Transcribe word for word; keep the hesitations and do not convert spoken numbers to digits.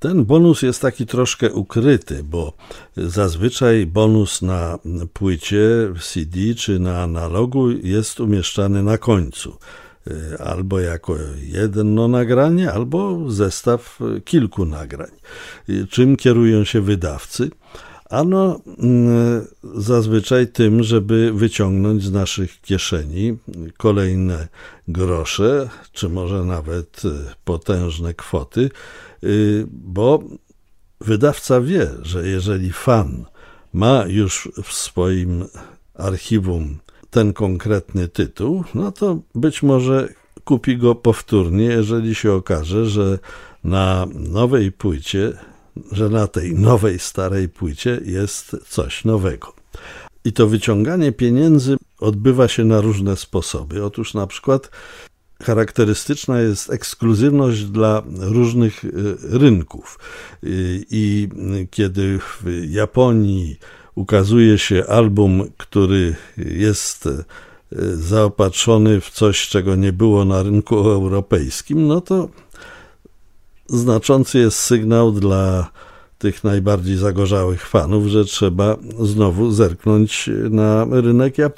Ten bonus jest taki troszkę ukryty, bo zazwyczaj bonus na płycie C D czy na analogu jest umieszczany na końcu. Albo jako jedno nagranie, albo zestaw kilku nagrań. Czym kierują się wydawcy? Ano zazwyczaj tym, żeby wyciągnąć z naszych kieszeni kolejne grosze, czy może nawet potężne kwoty, bo wydawca wie, że jeżeli fan ma już w swoim archiwum ten konkretny tytuł, no to być może kupi go powtórnie, jeżeli się okaże, że na nowej płycie, że na tej nowej, starej płycie jest coś nowego. I to wyciąganie pieniędzy odbywa się na różne sposoby. Otóż na przykład charakterystyczna jest ekskluzywność dla różnych rynków. I kiedy w Japonii ukazuje się album, który jest zaopatrzony w coś, czego nie było na rynku europejskim, no to znaczący jest sygnał dla tych najbardziej zagorzałych fanów, że trzeba znowu zerknąć na rynek japoński.